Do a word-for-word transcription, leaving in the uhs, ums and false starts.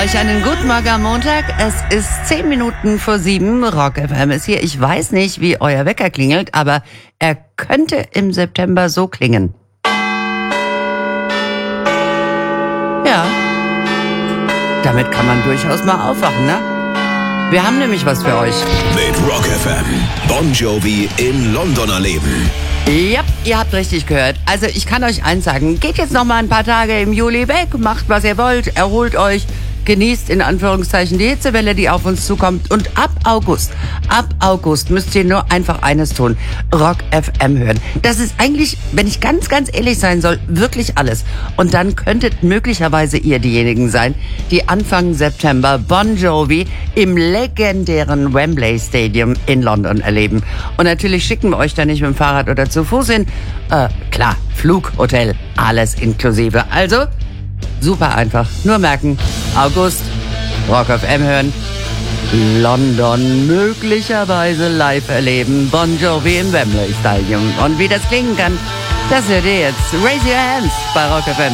Euch einen guten Morgen am Montag. Es ist zehn Minuten vor sieben. Rock F M ist hier. Ich weiß nicht, wie euer Wecker klingelt, aber er könnte im September so klingen. Ja, damit kann man durchaus mal aufwachen, ne? Wir haben nämlich was für euch. Mit Rock F M. Bon Jovi in London erleben. Ja, ihr habt richtig gehört. Also ich kann euch eins sagen, geht jetzt noch mal ein paar Tage im Juli weg, macht was ihr wollt, erholt euch, genießt in Anführungszeichen die Hitzewelle, die auf uns zukommt. Und ab August, ab August müsst ihr nur einfach eines tun, Rock F M hören. Das ist eigentlich, wenn ich ganz, ganz ehrlich sein soll, wirklich alles. Und dann könntet möglicherweise ihr diejenigen sein, die Anfang September Bon Jovi im legendären Wembley Stadium in London erleben. Und natürlich schicken wir euch da nicht mit dem Fahrrad oder zu Fuß hin. Äh, klar, Flug, Hotel, alles inklusive. Also, super einfach. Nur merken, August, Rock F M hören, London möglicherweise live erleben, Bon Jovi im Wembley Stadium. Und wie das klingen kann, das hört ihr jetzt. Raise your hands bei Rock F M.